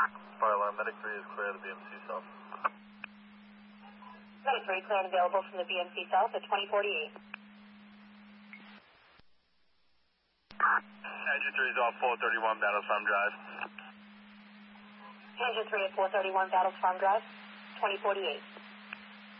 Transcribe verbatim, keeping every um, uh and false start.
Fire alarm, Medic three is clear of the B M C South. Medic three, clear and available from the B M C South at twenty forty-eight. Engine three is off four thirty-one Battle Farm Drive. Engine three at four thirty-one Battle Farm Drive, twenty forty-eight.